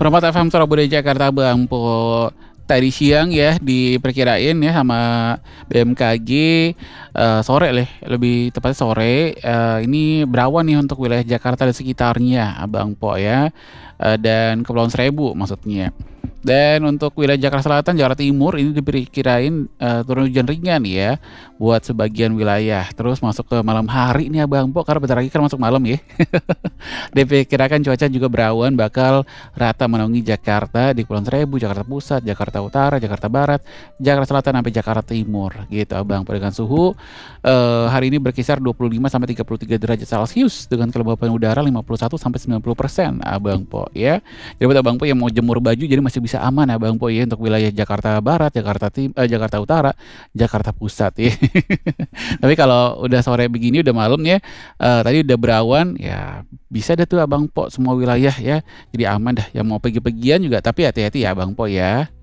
Perempat FM Surabaya Jakarta Bang Po. Tadi siang ya diperkirain ya sama BMKG sore lebih tepatnya sore ini berawan nih untuk wilayah Jakarta dan sekitarnya Abang Po ya. Dan Kepulauan Seribu maksudnya. Dan untuk wilayah Jakarta Selatan, Jakarta Timur ini diperkirain turun hujan ringan ya buat sebagian wilayah. Terus masuk ke malam hari nih Abang Po, karena bentar lagi kan masuk malam ya. Diperkirakan cuaca juga berawan bakal rata menaungi Jakarta di Kepulauan Seribu, Jakarta Pusat, Jakarta Utara, Jakarta Barat, Jakarta Selatan sampai Jakarta Timur gitu Abang Po. Dengan suhu hari ini berkisar 25 sampai 33 derajat Celcius dengan kelembapan udara 51 sampai 90% Abang Po ya. Jadi buat Abang Po yang mau jemur baju jadi masih bisa aman Abang Po ya untuk wilayah Jakarta Barat, Jakarta Utara, Jakarta Pusat ya. Tapi kalau udah sore begini udah malam ya, tadi udah berawan ya bisa deh tuh Abang Po semua wilayah ya. Jadi aman dah yang mau pergi-pergian juga, tapi hati-hati ya Abang Po ya.